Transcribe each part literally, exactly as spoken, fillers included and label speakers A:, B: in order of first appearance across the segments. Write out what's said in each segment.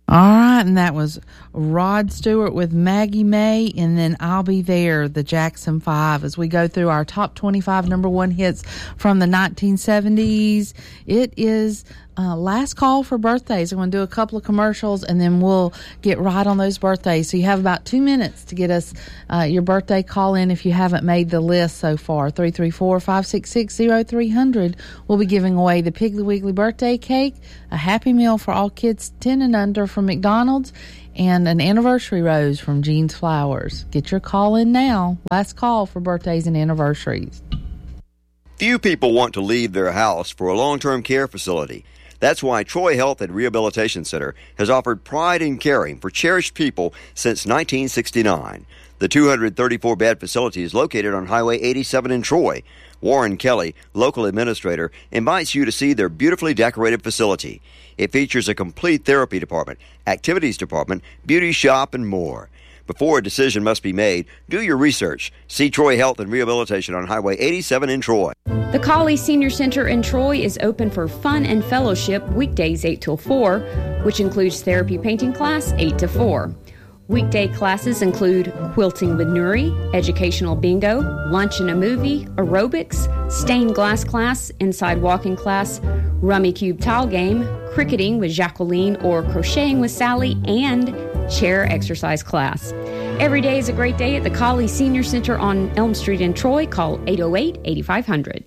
A: All right, and that was Rod Stewart with Maggie May, and then I'll Be There, the Jackson Five, as we go through our top twenty-five number one hits from the nineteen seventies. It is uh, last call for birthdays. I'm going to do a couple of commercials, and then we'll get right on those birthdays. So you have about two minutes to get us uh, your birthday call in if you haven't made the list so far. three three four, five six six, zero three zero zero. We'll be giving away the Piggly Wiggly birthday cake, a Happy Meal for all kids ten and under from McDonald's, and an anniversary rose from Jean's Flowers. Get your call in now. Last call for birthdays and anniversaries.
B: Few people want to leave their house for a long-term care facility. That's why Troy Health and Rehabilitation Center has offered pride in caring for cherished people since nineteen sixty-nine. The two hundred thirty-four bed facility is located on Highway eighty-seven in Troy. Warren Kelly, local administrator, invites you to see their beautifully decorated facility. It features a complete therapy department, activities department, beauty shop, and more. Before a decision must be made, do your research. See Troy Health and Rehabilitation on Highway eighty-seven in Troy.
C: The Colley Senior Center in Troy is open for fun and fellowship weekdays eight till four, which includes therapy painting class eight to four. Weekday classes include quilting with Nuri, educational bingo, lunch and a movie, aerobics, stained glass class, inside walking class, rummy cube tile game, cricketing with Jacqueline or crocheting with Sally, and chair exercise class. Every day is a great day at the Colley Senior Center on Elm Street in Troy. Call eight oh eight, eight five hundred.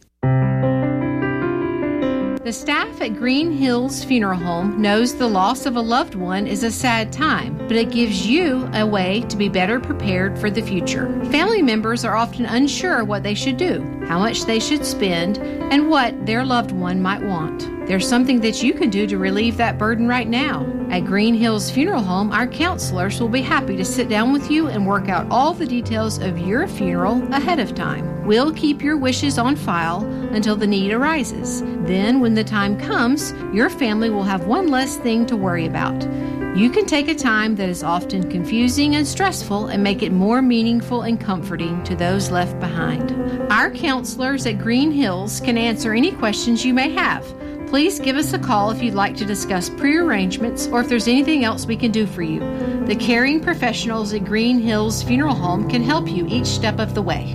D: The staff at Green Hills Funeral Home knows the loss of a loved one is a sad time, but it gives you a way to be better prepared for the future. Family members are often unsure what they should do, how much they should spend, and what their loved one might want. There's something that you can do to relieve that burden right now. At Green Hills Funeral Home, our counselors will be happy to sit down with you and work out all the details of your funeral ahead of time. We'll keep your wishes on file until the need arises. Then, when the time comes, your family will have one less thing to worry about. You can take a time that is often confusing and stressful and make it more meaningful and comforting to those left behind. Our counselors at Green Hills can answer any questions you may have. Please give us a call if you'd like to discuss pre-arrangements or if there's anything else we can do for you. The caring professionals at Green Hills Funeral Home can help you each step of the way.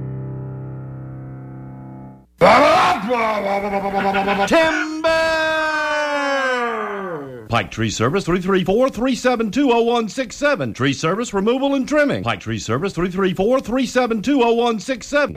E: Timber! Pike Tree Service, three three four, three seven two, zero one six seven. Tree Service, removal and trimming. Pike Tree Service, three three four, three seven two, zero one six seven.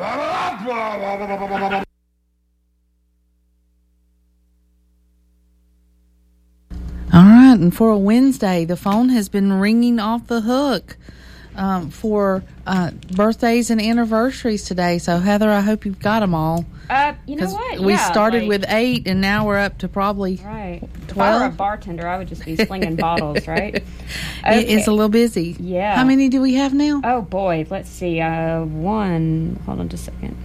A: All right, and for a Wednesday, the phone has been ringing off the hook um, for uh, birthdays and anniversaries today. So, Heather, I hope you've got them all.
C: Uh, you know what?
A: We
C: yeah,
A: started
C: like,
A: with eight, and now we're up to probably
C: right.
A: twelve.
C: If I were a bartender, I would just be slinging bottles, right? Okay.
A: It's a little busy.
C: Yeah.
A: How many do we have now?
C: Oh, boy. Let's see. Uh, one. Hold on just a second.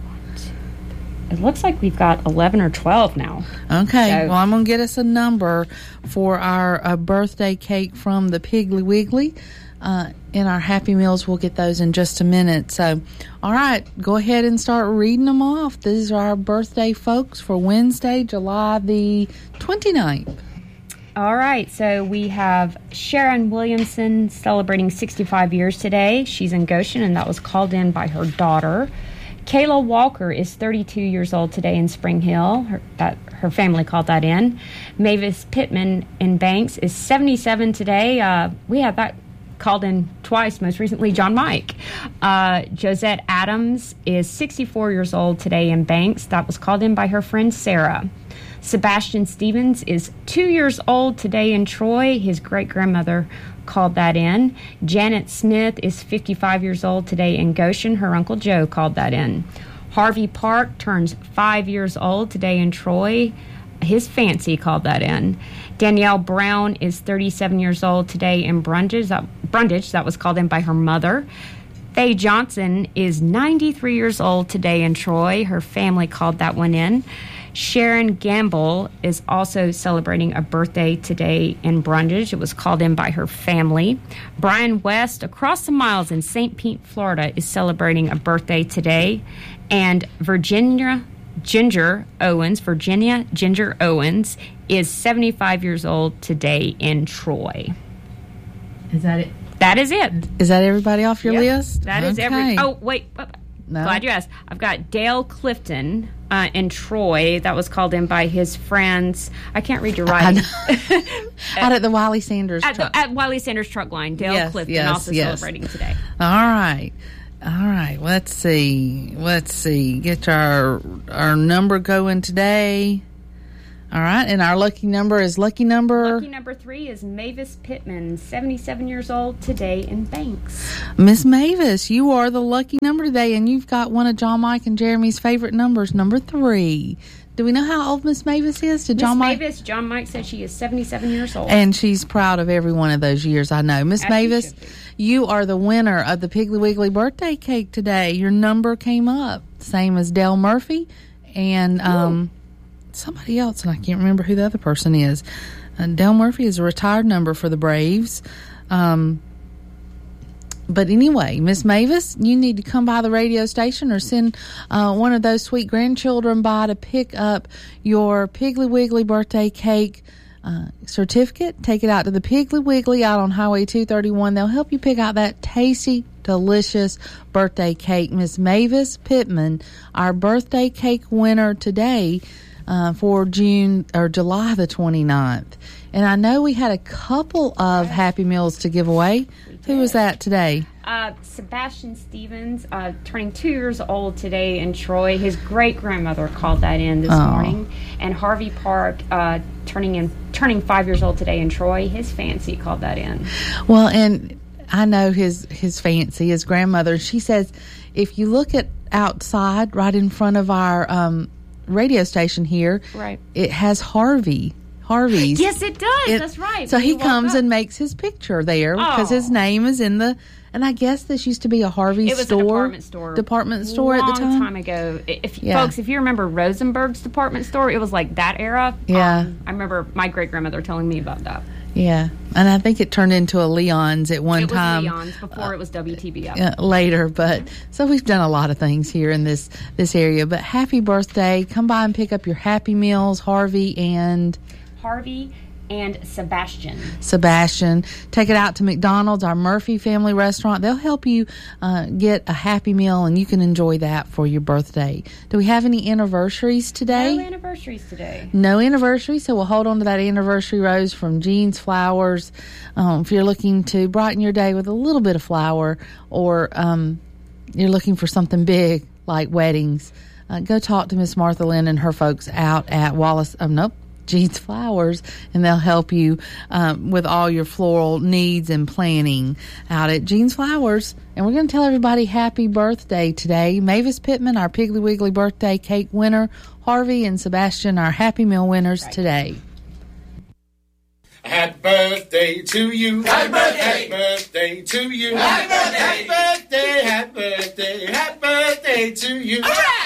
C: It looks like we've got eleven or twelve now.
A: Okay.
C: So,
A: well, I'm going to get us a number for our uh, birthday cake from the Piggly Wiggly. Uh, in our Happy Meals, we'll get those in just a minute. So, all right, go ahead and start reading them off. These are our birthday folks for Wednesday, July the twenty-ninth.
C: All right, so we have Sharon Williamson celebrating sixty-five years today. She's in Goshen, and that was called in by her daughter. Kayla Walker is thirty-two years old today in Spring Hill. Her, that, her family called that in. Mavis Pittman in Banks is seventy-seven today. Uh, we had that called in twice, most recently John Mike. Uh, Josette Adams is sixty-four years old today in Banks. That was called in by her friend Sarah. Sebastian Stevens is two years old today in Troy. His great-grandmother called that in. Janet Smith is fifty-five years old today in Goshen. Her Uncle Joe called that in. Harvey Park turns five years old today in Troy. His Fancy called that in. Danielle Brown is thirty-seven years old today in Brundage. That, Brundage, that was called in by her mother. Faye Johnson is ninety-three years old today in Troy. Her family called that one in. Sharon Gamble is also celebrating a birthday today in Brundage. It was called in by her family. Brian West, across the miles in Saint Pete, Florida, is celebrating a birthday today. And Virginia Ginger Owens, Virginia Ginger Owens, is seventy-five years old today in Troy.
A: Is that it?
C: That is it.
A: Is that everybody off your
C: Yep.
A: list?
C: That is
A: Okay.
C: every. Oh, wait.
A: No?
C: Glad you asked. I've got Dale Clifton uh, in Troy. That was called in by his friends. I can't read your writing.
A: Out at the Wiley Sanders
C: At,
A: truck.
C: the, at Wiley Sanders Truck Line. Dale
A: Yes,
C: Clifton
A: yes,
C: also
A: yes.
C: celebrating today.
A: All right. All right. Let's see. Let's see. Get our our number going today. All right. And our lucky number is lucky number.
C: Lucky number three is Mavis Pittman, seventy-seven years old today in Banks.
A: Miss Mavis, you are the lucky number today, and you've got one of John, Mike, and Jeremy's favorite numbers, number three. Do we know how old Miss Mavis is? Did
C: Miss
A: John Mike?
C: Mavis, John Mike said she is seventy-seven years old.
A: And she's proud of every one of those years, I know. Miss
C: As she
A: Mavis,
C: should be.
A: you are the winner of the Piggly Wiggly birthday cake today. Your number came up, same as Dale Murphy and um, somebody else, and I can't remember who the other person is. Uh, Dale Murphy is a retired number for the Braves. Um, but anyway, Miss Mavis, you need to come by the radio station or send uh, one of those sweet grandchildren by to pick up your Piggly Wiggly birthday cake uh, certificate. Take it out to the Piggly Wiggly out on Highway two thirty-one. They'll help you pick out that tasty, delicious birthday cake. Miss Mavis Pittman, our birthday cake winner today uh, for June or July the twenty-ninth. And I know we had a couple of Happy Meals to give away. Who was that today?
C: Uh, Sebastian Stevens, uh, turning two years old today in Troy. His great-grandmother called that in this
A: Oh.
C: morning. And Harvey Park, uh, turning in turning five years old today in Troy. His fancy called that in.
A: Well, and I know his his fancy, his grandmother. She says if you look at outside, right in front of our um, radio station here,
C: Right.
A: it has Harvey. Harvey's.
C: Yes, it does.
A: It-
C: That's right.
A: So
C: When
A: he
C: you woke
A: comes
C: up.
A: and makes his picture there because his
C: Oh.
A: name is in the. And I guess this used to be a Harvey
C: It was
A: store.
C: a department store.
A: Department store
C: long
A: at the time.
C: time ago. If
A: Yeah.
C: folks, if you remember Rosenberg's department store, it was like that era.
A: Yeah.
C: Um, I remember my great grandmother telling me about that.
A: Yeah, and I think it turned into a Leon's at one
C: It was
A: time.
C: Leon's before it was W T B.
A: Uh, later, but so we've done a lot of things here in this this area. But happy birthday! Come by and pick up your Happy Meals, Harvey and
C: Harvey and Sebastian.
A: Sebastian. Take it out to McDonald's, our Murphy family restaurant. They'll help you uh, get a Happy Meal, and you can enjoy that for your birthday. Do we have any anniversaries today?
C: No anniversaries today.
A: No anniversary, so we'll hold on to that anniversary rose from Jean's Flowers. Um, if you're looking to brighten your day with a little bit of flower, or um, you're looking for something big like weddings, uh, go talk to Miss Martha Lynn and her folks out at Wallace. Um, nope. Jean's Flowers, and they'll help you um, with all your floral needs and planning out at Jean's Flowers. And we're going to tell everybody happy birthday today. Mavis Pittman, our Piggly Wiggly birthday cake winner. Harvey and Sebastian, our Happy Meal winners
C: Right.
A: today.
F: Happy birthday to you. Happy birthday. Happy birthday to you. Happy birthday. Happy birthday. Happy birthday. Happy birthday to you. All right.